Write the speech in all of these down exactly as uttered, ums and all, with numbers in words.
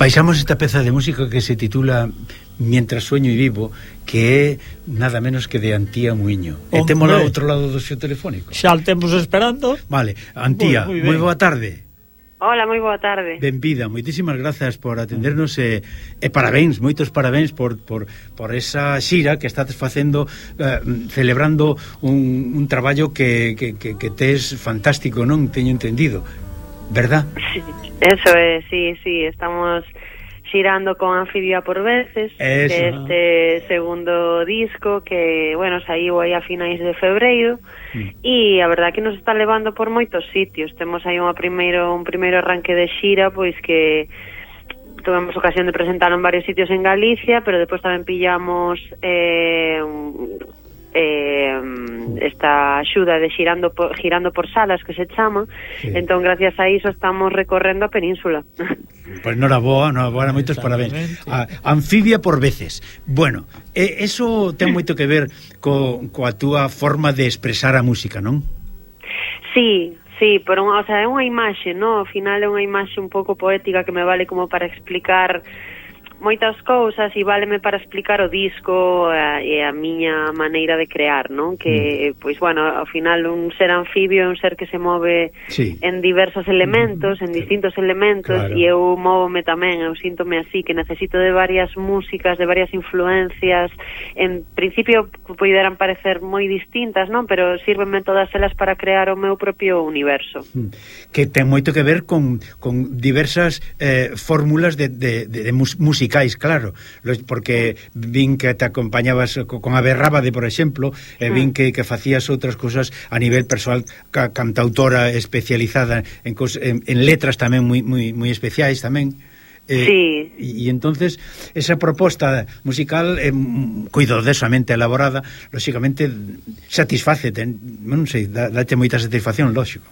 baixamos esta peza de música que se titula Mientras sueño y vivo, que é nada menos que de Antía Muiño. E temos ao outro lado do seu telefónico. Xa o temos esperando. Vale, Antía, moi, moi boa tarde. Hola, moi boa tarde. Benvida, moitísimas grazas por atendernos e, e parabéns, moitos parabéns por, por, por esa xira que estás facendo, eh, celebrando un, un traballo que, que, que, que tes fantástico, non teño entendido, verdad? Sí, eso é, sí, sí, estamos xirando con Anfibia por veces, eso, este segundo disco que, bueno, saiu aí a finais de febreiro. E a verdade que nos está levando por moitos sitios. Temos aí unha primeiro, un primeiro arranque de xira, pois que tuvemos ocasión de presentar en varios sitios en Galicia, pero depois tamén pillamos eh, eh, esta axuda de xirando por, girando por salas, que se chama, sí. Entón gracias a iso estamos recorrendo a península. Pois noraboa, noraboa, moitos parabéns. A, Anfibia por veces. Bueno, eh, eso ten moito que ver co, coa túa forma de expresar a música, non? Sí, sí, pero o sea, é unha imaxe, non? Ao final é unha imaxe un pouco poética que me vale como para explicar moitas cousas e váleme para explicar o disco e a, a miña maneira de crear, non? Que, mm. pois, bueno, ao final un ser anfibio é un ser que se move sí. en diversos elementos, en distintos elementos, claro. E eu móvome tamén, eu síntome así, que necesito de varias músicas, de varias influencias, en principio poderan parecer moi distintas, non? Pero sírvenme todas elas para crear o meu propio universo. Que ten moito que ver con, con diversas eh, fórmulas de, de, de, de música, claro, porque vin que te acompañabas con a Berrábade, por exemplo, e vin que, que facías outras cousas a nivel persoal, ca, cantautora especializada en, en, en letras tamén moi, moi, moi especiais tamén. Eh, sí. E, e entonces esa proposta musical é eh, cuidadosamente elaborada, lógicamente satisfácete, non sei, dáte moita satisfacción, lógico.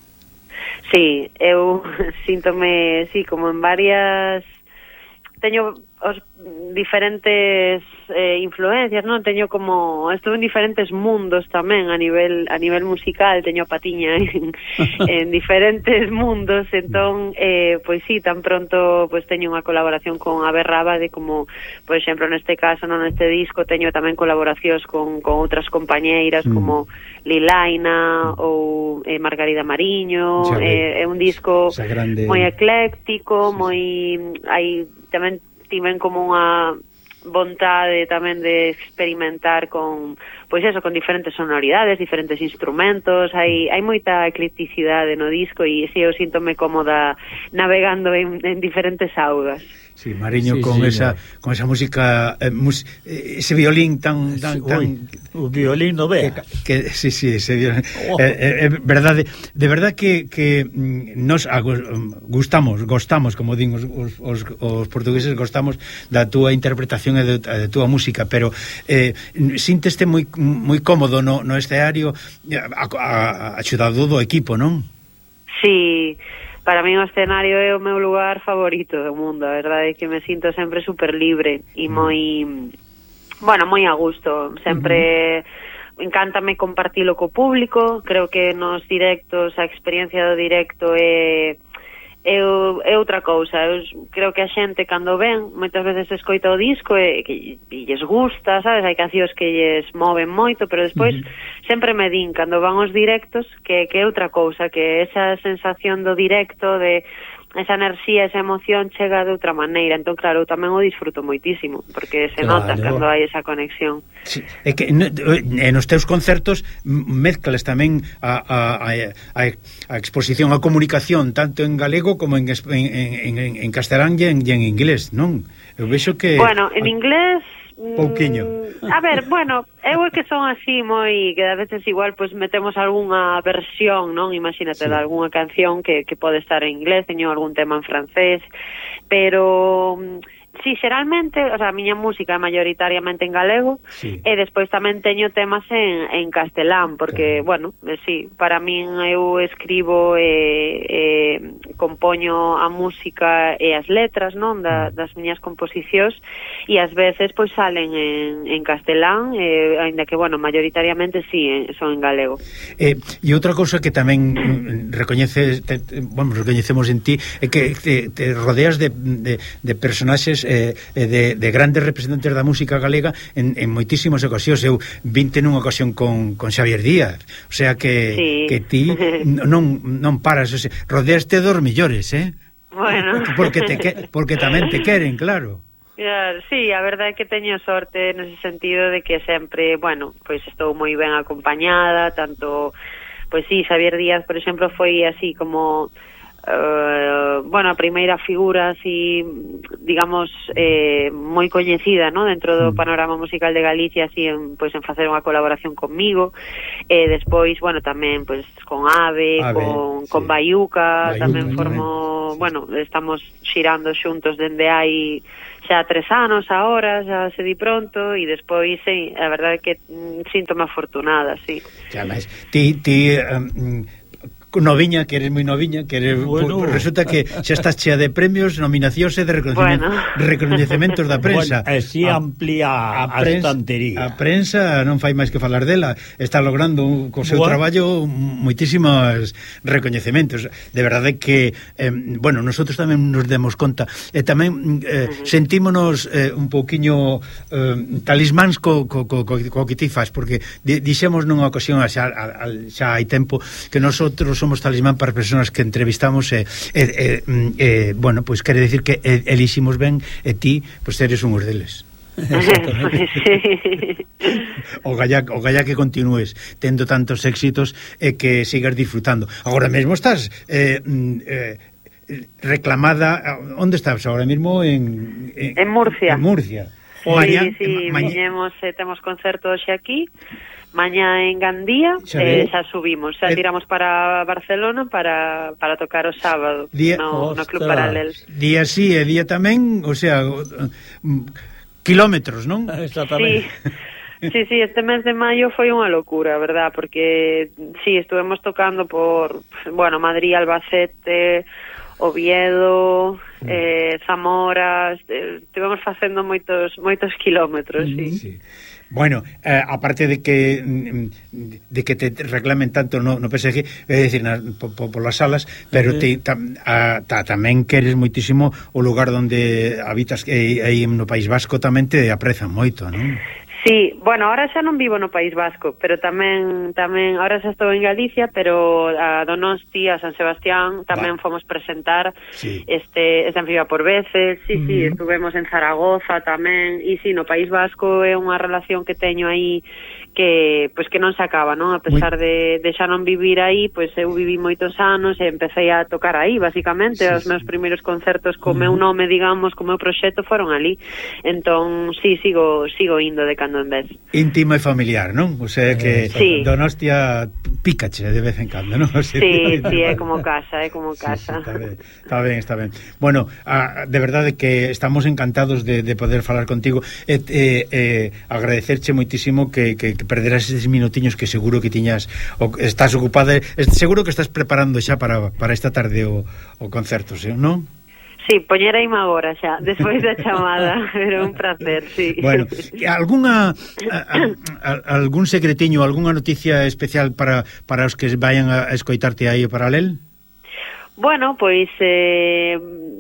Sí, eu síntome, sí, como en varias, teño os diferentes eh, influencias, non? Teño como, estou en diferentes mundos tamén a nivel a nivel musical, teño a patiña en, en diferentes mundos, entón eh, pois sí, tan pronto pois teño unha colaboración con a Berrábade, como por exemplo neste caso, non, neste disco teño tamén colaboracións con, con outras compañeiras mm. como Lilaina mm. ou eh, Margarida Mariño, eh, é un disco moi ecléctico, moi hai tamén tiven como unha vontade tamén de experimentar con, pois eso, con diferentes sonoridades, diferentes instrumentos, hai hai moita eclecticidade no disco e si eu síntome cómoda navegando en, en diferentes augas. Sí, Mariño sí, con sí, esa no. con esa música eh, mus, eh, ese violín tan tan, tan Uy, o violín no ve. Que, que sí, sí, ese violín. Oh. Eh, eh, verdade, de verdad que que nos gustamos, gostamos, como din os, os, os portugueses, gostamos da túa interpretación e da túa música, pero eh, sínteste moi moi cómodo no no escenario, axudado do equipo, non? Sí. Para mí o escenario é o meu lugar favorito do mundo, a verdade é que me sinto sempre super libre e moi, bueno, moi a gusto, sempre uh-huh. encántame compartilo co público, creo que nos directos, a experiencia do directo é é, é outra cousa. Eu creo que a xente cando ven moitas veces escoita o disco e que e lles gusta, sabes, hai cancións que lles moven moito, pero despois uh-huh. sempre me din cando van os directos que, que é outra cousa, que esa sensación do directo, de esa enerxía, esa emoción chega de outra maneira. Entón, claro, eu tamén o disfruto moitísimo, porque se claro. nota cando hai esa conexión. Sí, é que en os teus concertos mezclas tamén a, a, a, a exposición, a comunicación, tanto en galego como en, en, en, en castelán e en, en inglés, non? Eu vexo que... Bueno, en inglés... pouquiño. A ver, bueno, eu é que son así moi, que a veces igual pues metemos algunha versión, non? Imagínate, sí. de algunha canción que, que pode estar en inglés, teño algún tema en francés, pero sí, xeralmente, o sea, a miña música é mayoritariamente en galego, sí. E despois tamén teño temas en, en castelán, porque, claro. bueno, eh, sí, para min eu escribo e eh, eh, compoño a música e as letras, non, da, das miñas composicións, e ás veces pois salen en, en castelán, eh, ainda que, bueno, mayoritariamente sí, eh, son en galego. Eh, e outra cousa que tamén mm, recoñeces, te, te, bueno, recoñecemos en ti, é que te, te rodeas de, de, de personaxes eh, de, de grandes representantes da música galega en, en moitísimas ocasións. Eu vinte nunha ocasión con, con Xavier Díaz, o sea que, sí. que ti non, non paras, o sea, rodeaste dos millores, eh? Bueno. Porque, te, porque tamén te queren, claro. Yeah, sí, a verdade é que teño sorte nese sentido de que sempre, bueno, pois estou moi ben acompañada, tanto, pois sí, Xavier Díaz, por exemplo, foi así como Uh, bueno, a primeira figura así, digamos, eh, moi coñecida, ¿no? Dentro do panorama musical de Galicia, así en, pois, en facer unha colaboración conmigo, e eh, despois, bueno, tamén pois con Ave, Ave con, sí. con Baiuca, Baiuca tamén formo, sí. Bueno, estamos xirando xuntos dende hai xa tres anos agora, xa se di pronto, e despois, sí, a verdade é que mm, síntome afortunada, sí. Xa máis, ti, ti um, noviña, que eres moi noviña, que eres, bueno. pues, resulta que xa estás chea de premios, nominacións e de reconocimientos, bueno. reconocimientos da prensa. Bueno, así a, amplía a, a prensa, estantería. A prensa non fai máis que falar dela, está logrando co seu bueno. traballo moitísimos reconocimientos. De verdade que, eh, bueno, nosotros tamén nos demos conta, e eh, tamén eh, uh -huh. sentímonos eh, un pouquiño eh, talismáns co, co, co, co, co que ti faz, porque di, dixemos nunha ocasión xa, xa hai tempo que nosotros somos talismán para as persoas que entrevistamos e, e, e, e bueno, pois pues, quere decir que eliximos ben e ti, pois pues, eres uns deles. o galla, o galla que continúes tendo tantos éxitos e que sigas disfrutando. Agora mesmo estás eh, eh, reclamada, onde estás agora mesmo? En, en, en Murcia. En Murcia. Sí, maña, sí, ma, viñemos, eh, temos concerto hoxe aquí, mañá en Gandía, xa, eh, xa subimos, xa tiramos para Barcelona para, para tocar o sábado día, no, no Club Paralel. Día sí e día tamén, o sea, kilómetros, non? Exactamente. Sí. Sí, sí, este mes de maio foi unha locura, verdad, porque sí, estuvemos tocando por, bueno, Madrid, Albacete, Oviedo, eh, Zamora, estivemos facendo moitos moitos kilómetros, sí. sí. Bueno, eh, aparte de que de que te reclamen tanto no, no P S G, é dicir, nas, po, po, por las salas, pero uh -huh. te, tam, a, ta, tamén queres moitísimo o lugar onde habitas, e aí no País Vasco tamén te aprezan moito, non? Sí, bueno, ahora xa non vivo no País Vasco, pero tamén tamén ahora xa estou en Galicia, pero a Donosti, a San Sebastián tamén Va. fomos presentar sí. este esta anfibia por veces, sí, uh -huh. sí, estuvemos en Zaragoza tamén, e sí, no País Vasco é unha relación que teño aí que pois que non se acaba, non? A pesar de, de xa non vivir aí, pois eu viví moitos anos e empecé a tocar aí, basicamente, sí, os meus sí. primeiros concertos co uh -huh. meu nome, digamos, co meu proxecto foron ali. Entón, sí, sigo sigo indo de cando en vez. Íntimo e familiar, non? O sea que sí. Donostia pícache de vez en cando, non? O sea, sí, sí, é como casa, é como casa. Sí, sí, está ben, está ben, está ben. Bueno, a, de verdade que estamos encantados de, de poder falar contigo e eh, eh, agradecerche moitísimo que, que que perderás eses minutiños que seguro que tiñas o, estás ocupada, seguro que estás preparando xa para, para esta tarde o, o concerto, ¿sí? Non? Sí, poñeraime agora xa, despois da chamada, era un placer, sí. Bueno, algunha a, a, algún secretiño, algunha noticia especial para, para os que vayan a escoitarte aí o Paralel? Bueno, pois eh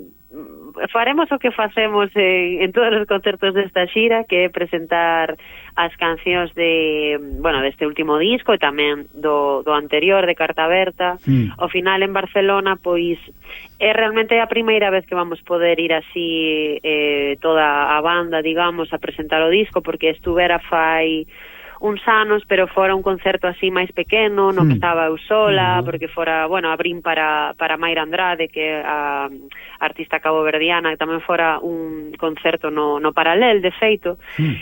faremos o que facemos en, en todos os concertos desta xira, que é presentar as cancións de, bueno, deste último disco e tamén do, do anterior, de Carta Aberta. Mm. Ao final en Barcelona, pois é realmente a primeira vez que vamos poder ir así eh, toda a banda, digamos, a presentar o disco, porque estuvera fai uns anos, pero fora un concerto así máis pequeno, no que estaba eu sola, Mm. porque fora, bueno, abrín para, para Mayra Andrade, que é a artista caboverdiana, que tamén fora un concerto no, no Paralel, de feito. Mm.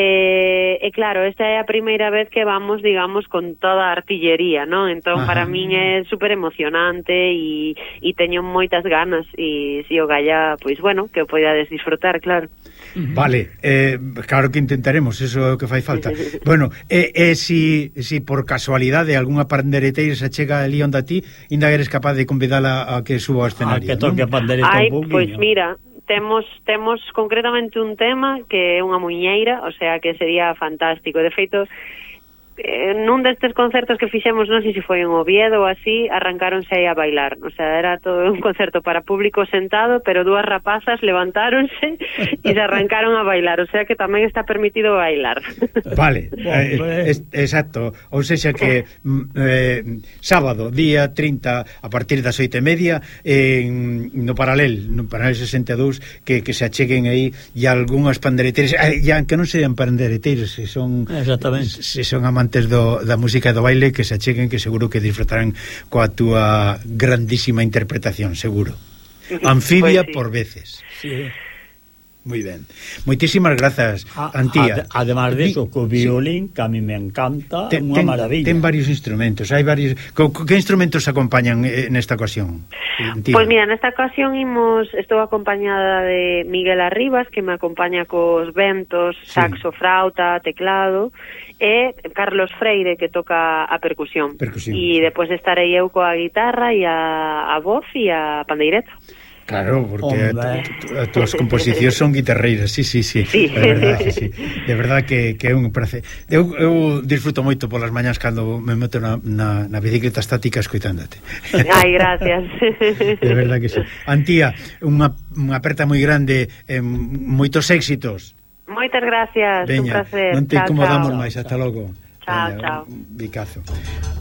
E, e claro, esta é a primeira vez que vamos, digamos, con toda a artillería, non? Entón, Ajá. para min é super emocionante e, e teño moitas ganas, e se o galla, pois, bueno, que o podades disfrutar, claro. Vale, eh, claro que intentaremos, eso é o que fai falta. Bueno, e, e si, si por casualidade algunha pandereteira se chega ali onde a ti, ainda eres capaz de convidala a que suba ao A escenario, que toque a non? pandereta Ai, un pouquinho. pois mira, temos temos concretamente un tema que é unha muñeira, o sea que sería fantástico. De feito, eh, nun destes concertos que fixemos, non sei se foi en Oviedo ou así, arrancáronse aí a bailar. O sea, era todo un concerto para público sentado, pero dúas rapazas levantáronse e se arrancaron a bailar. O sea que tamén está permitido bailar. Vale, eh, es, exacto. Ou seja que mm, eh, sábado, día trinta, a partir das oito e media, en, no Paralel, no Paralel sesenta e dous, que, que se acheguen aí e algunhas pandereteiras, eh, e aunque non sean pandereteiras, se son, Exactamente. se son amantes do, da música e do baile, que se acheguen, que seguro que disfrutarán coa túa grandísima interpretación, seguro. Anfibia Pues sí. por veces. Sí. Moi ben. Moitísimas grazas, A- Antía. ade- Además de eso, co Sí. violín, que a mí me encanta, Ten, unha ten, maravilla. ten varios instrumentos, hai varios. Co, co, que instrumentos acompañan eh, nesta ocasión? Antía? Pois mira, nesta ocasión imos, estou acompañada de Miguel Arribas, que me acompaña cos ventos, Sí. saxo, flauta, teclado, e Carlos Freire, que toca a percusión. Percusión. E depois estarei eu coa guitarra e a, a voz e a pandeireta. Claro, porque Hombre. as túas composicións son guitarreiras, sí, sí, sí. Sí. É verdad, sí, sí. De verdad que, que é un prazer. Eu, eu disfruto moito polas mañás cando me meto na, na, na bicicleta estática escoitándote. Ai, gracias. De verdad que sí. Antía, unha, unha aperta moi grande, eh, moitos éxitos. Moitas gracias, un Veña, placer. non te Chao, incomodamos chao. máis, hasta logo. Chao, Veña, chao. un bicazo.